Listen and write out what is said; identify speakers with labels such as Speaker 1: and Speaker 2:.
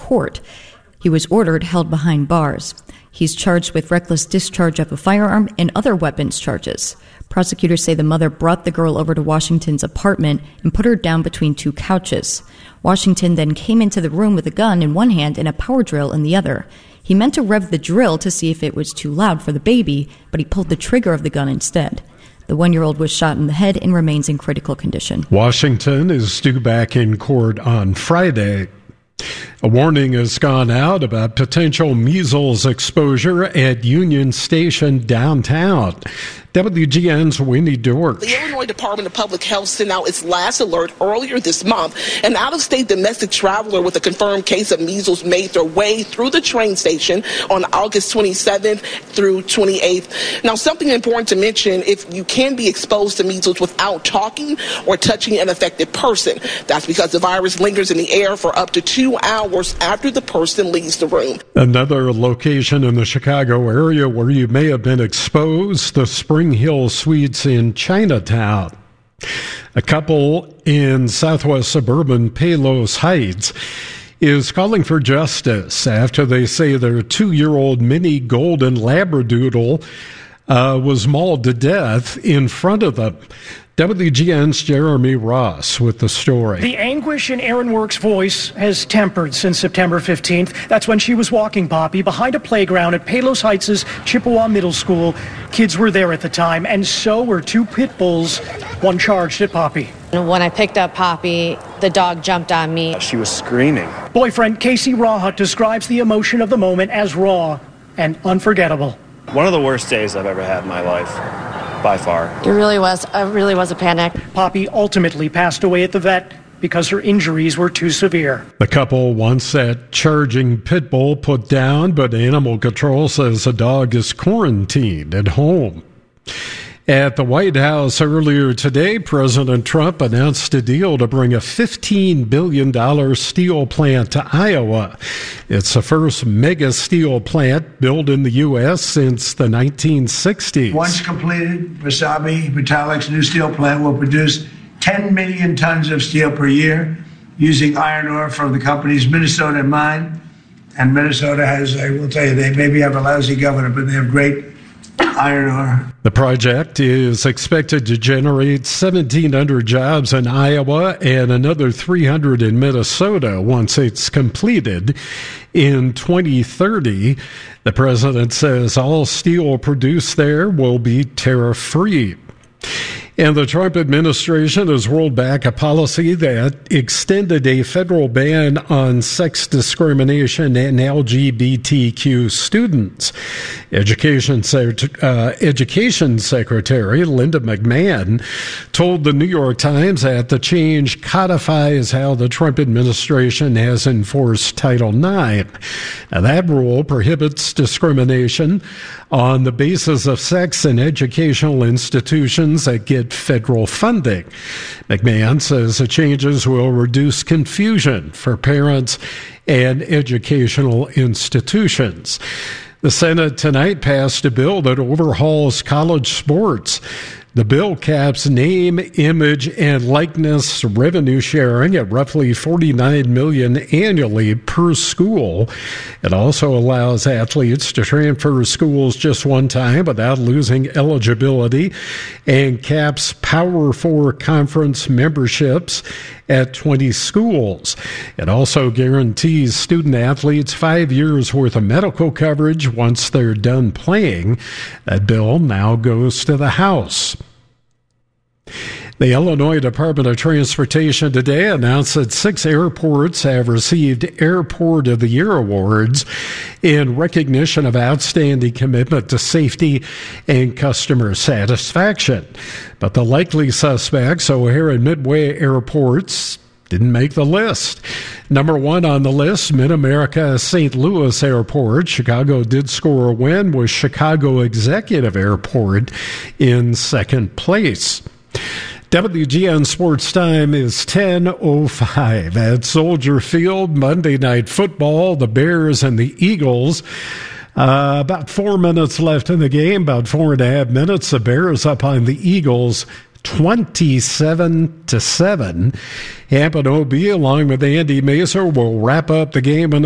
Speaker 1: court. He was ordered held behind bars. He's charged with reckless discharge of a firearm and other weapons charges. Prosecutors say the mother brought the girl over to Washington's apartment and put her down between two couches. Washington then came into the room with a gun in one hand and a power drill in the other. He meant to rev the drill to see if it was too loud for the baby, but he pulled the trigger of the gun instead. The 1-year-old was shot in the head and remains in critical condition.
Speaker 2: Washington is due back in court on Friday. A warning has gone out about potential measles exposure at Union Station downtown. WGN's Winnie Dork.
Speaker 3: The Illinois Department of Public Health sent out its last alert earlier this month. An out-of-state domestic traveler with a confirmed case of measles made their way through the train station on August 27th through 28th. Now, something important to mention, if you can be exposed to measles without talking or touching an affected person, that's because the virus lingers in the air for up to 2 hours after the person leaves the room.
Speaker 2: Another location in the Chicago area where you may have been exposed, the Spring Hill Suites in Chinatown. A couple in southwest suburban Palos Heights is calling for justice after they say their 2-year-old mini golden labradoodle was mauled to death in front of them. WGN's Jeremy Ross with the story.
Speaker 4: The anguish in Erin Work's voice has tempered since September 15th. That's when she was walking Poppy behind a playground at Palos Heights' Chippewa Middle School. Kids were there at the time, and so were 2 pit bulls, one charged at Poppy.
Speaker 5: When I picked up Poppy, the dog jumped on me.
Speaker 6: She was screaming.
Speaker 4: Boyfriend Casey Rawhut describes the emotion of the moment as raw and unforgettable.
Speaker 6: One of the worst days I've ever had in my life. By far.
Speaker 5: It really was a panic.
Speaker 4: Poppy ultimately passed away at the vet because her injuries were too severe.
Speaker 2: The couple wants that charging pit bull put down, but Animal Control says the dog is quarantined at home. At the White House earlier today, President Trump announced a deal to bring a $15 billion steel plant to Iowa. It's the first mega steel plant built in the U.S. since the 1960s.
Speaker 7: Once completed, Wasabi Metallic's new steel plant will produce 10 million tons of steel per year using iron ore from the company's Minnesota mine. And Minnesota has, I will tell you, they maybe have a lousy governor, but they have great iron ore.
Speaker 2: The project is expected to generate 1,700 jobs in Iowa and another 300 in Minnesota once it's completed in 2030. The president says all steel produced there will be tariff-free. And the Trump administration has rolled back a policy that extended a federal ban on sex discrimination and LGBTQ students. Education Secretary Linda McMahon told the New York Times that the change codifies how the Trump administration has enforced Title IX. Now, that rule prohibits discrimination on the basis of sex in educational institutions that get federal funding. McMahon says the changes will reduce confusion for parents and educational institutions. The Senate tonight passed a bill that overhauls college sports. The bill caps name, image, and likeness revenue sharing at roughly $49 million annually per school. It also allows athletes to transfer schools just one time without losing eligibility and caps Power 4 conference memberships at 20 schools. It also guarantees student athletes 5 years worth of medical coverage once they're done playing. That bill now goes to the House. The Illinois Department of Transportation today announced that 6 airports have received Airport of the Year awards in recognition of outstanding commitment to safety and customer satisfaction. But the likely suspects, O'Hare and Midway airports, didn't make the list. Number 1 on the list, Mid-America St. Louis Airport. Chicago did score a win with Chicago Executive Airport in second place. WGN Sports Time is 10:05 at Soldier Field. Monday Night Football, the Bears and the Eagles. About 4 minutes left in the game, about 4.5 minutes. The Bears up on the Eagles 27-7. Hampton OB, along with Andy Mazer, will wrap up the game in